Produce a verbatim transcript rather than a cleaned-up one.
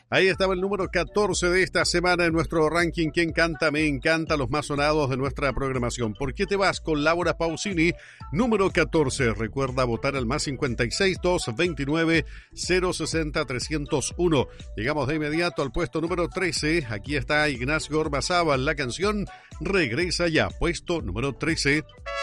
Ahí estaba el número catorce de esta semana en nuestro ranking ¿Quién canta? Me encanta, los más sonados de nuestra programación. ¿Por qué te vas con Laura Pausini? Número catorce. Recuerda votar al más cincuenta y seis, doscientos veintinueve, cero sesenta, trescientos uno. Llegamos de inmediato al puesto número trece. Aquí está Ignacio Ormazábal. La canción Regresa Ya. Puesto número trece.